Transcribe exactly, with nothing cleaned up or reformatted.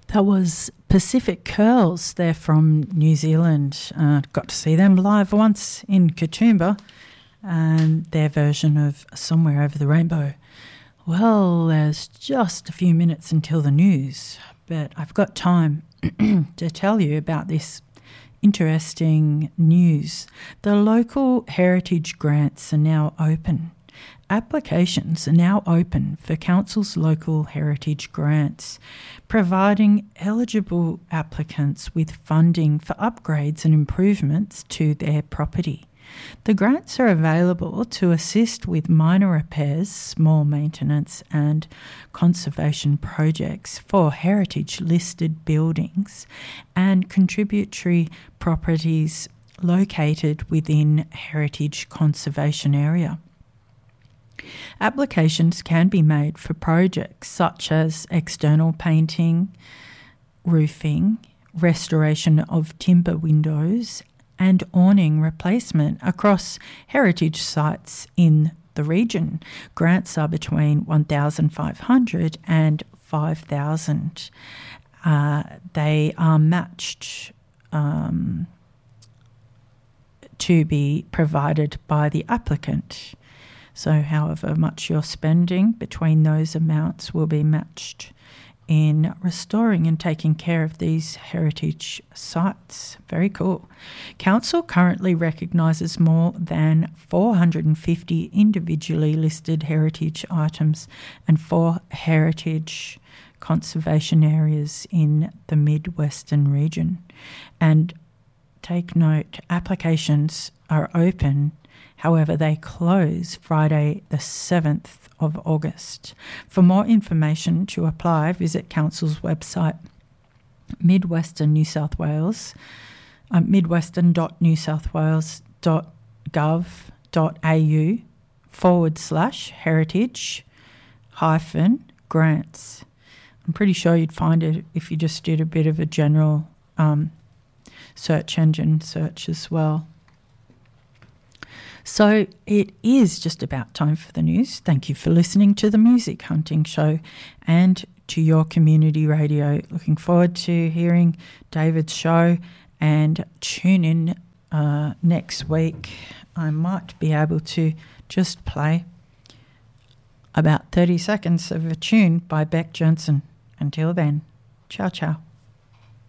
That was Pacific Curls. They're from New Zealand. Uh, got to see them live once in Katoomba, and their version of Somewhere Over the Rainbow. Well, there's just a few minutes until the news, but I've got time to tell you about this interesting news. The local heritage grants are now open. Applications are now open for Council's local heritage grants, providing eligible applicants with funding for upgrades and improvements to their property. The grants are available to assist with minor repairs, small maintenance and conservation projects for heritage-listed buildings and contributory properties located within heritage conservation area. Applications can be made for projects such as external painting, roofing, restoration of timber windows and awning replacement across heritage sites in the region. Grants are between one thousand five hundred dollars and five thousand dollars. Uh, they are matched um, to be provided by the applicant. So however much you're spending between those amounts will be matched in restoring and taking care of these heritage sites. Very cool. Council currently recognises more than four hundred fifty individually listed heritage items and four heritage conservation areas in the Mid-Western region. And take note, applications are open. However, they close Friday the seventh of August. For more information to apply, visit Council's website, Midwestern New South Wales, uh, midwestern dot new south wales dot gov dot a u forward slash heritage hyphen grants. I'm pretty sure you'd find it if you just did a bit of a general um, search engine search as well. So it is just about time for the news. Thank you for listening to the Music Hunting Show and to your community radio. Looking forward to hearing David's show, and tune in uh, next week. I might be able to just play about thirty seconds of a tune by Beck Johnson. Until then, ciao, ciao.